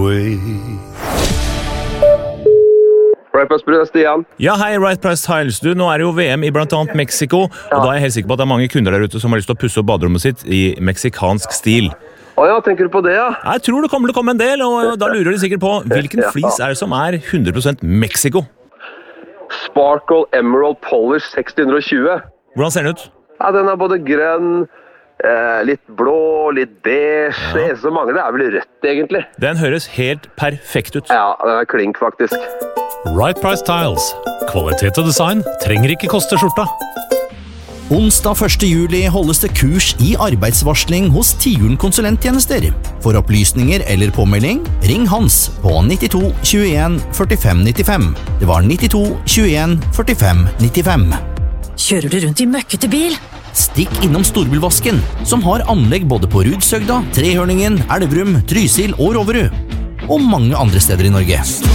Right Price, det er Stian. Ja, hei, Right Price Tiles. Du, nå er det jo VM i blant annet Mexico, og da er jeg helt sikker på at det er mange kunder der ute som har lyst til å pusse opp baderommet sitt i meksikansk stil. Åja, tenker du på det, ja? Jeg tror det kommer til å komme en del, og da lurer de sikkert på hvilken flis er det som er 100% Mexico? Sparkle Emerald Polish 620. Hvordan ser den ut? Ja, den er både grønn, litt blå, litt beige. Ja. Det eneste som mangler er vel rødt, egentlig. Den høres helt perfekt ut. Ja, den er klink, faktisk. Right Price Tiles. Kvalitet og design trenger ikke koste skjorta. Onsdag 1. juli holdes det kurs i arbeidsvarsling hos Tiuren konsulenttjenester. For opplysninger eller påmelding, ring Hans på 92 21 45 95. Det var 92 21 45 95. Kjører du rundt i møkkete bil? Stikk innom Storbilvasken, som har anlegg både på Rudsøgda, Trehørningen, Elverum, Trysil og Roverud. Og mange andre steder i Norge.